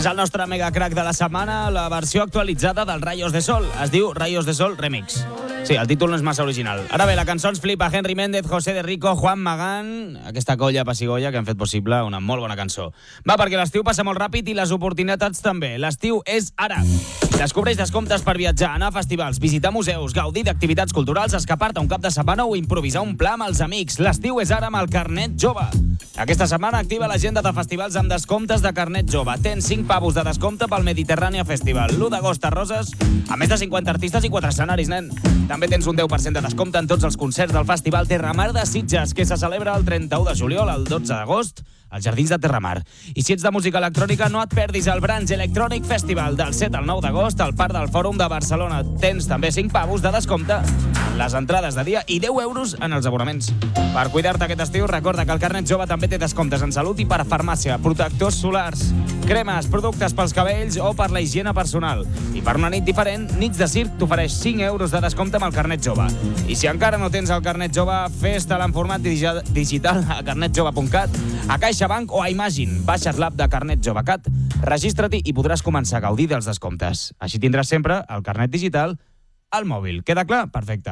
el nostre mega crack de la setmana, la versió actualitzada del Rayos de Sol. Es diu Rayos de Sol Remix. Sí, el títol no és massa original. Ara bé, la cançó ens flipa Henry Méndez, José de Rico, Juan Magán, aquesta colla pessigolles que han fet possible una molt bona cançó. Va, perquè l'estiu passa molt ràpid i les oportunitats també. L'estiu és ara. Descobreix descomptes per viatjar, anar a festivals, visitar museus, gaudir d'activitats culturals, escapar-te un cap de setmana o improvisar un pla amb els amics. L'estiu és ara amb el Carnet Jove. Aquesta setmana activa l'agenda de festivals amb descomptes de Carnet Jove. Tens 5 pavos de descompte pel Mediterrània Festival. L'1 d'agost a Roses, a més de 50 artistes i 4 escenaris, nen. També tens un 10% de descompte en tots els concerts del Festival Terramar de Sitges, que se celebra el 31 de juliol al 12 d'agost als Jardins de Terramar. I si ets de música electrònica, no et perdis el Branch Electronic Festival del 7 al 9 d'agost al Parc del Fòrum de Barcelona. Tens també 5 pavos de descompte en les entrades de dia i 10 euros en els abonaments. Per cuidar-te aquest estiu, recorda que el Carnet Jove també té descomptes en salut i per farmàcia, protectors solars, cremes, productes pels cabells o per la higiene personal. I per una nit diferent, Nits de Circ t'ofereix 5 euros de descompte amb el Carnet Jove. I si encara no tens el Carnet Jove, fes-te'l en format digital a carnetjove.cat, a CaixaBank o a Imagine. Baixa't l'app de Carnet Jove Cat, registra-t'hi i podràs començar a gaudir dels descomptes. Així tindràs sempre el carnet digital al mòbil. Queda clar? Perfecte.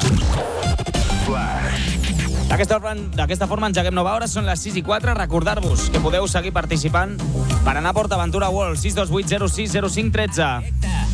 D'aquesta forma engeguem nova hora, són les 6:04. Recordar-vos que podeu seguir participant per anar a PortAventura World, 628 06 05 13.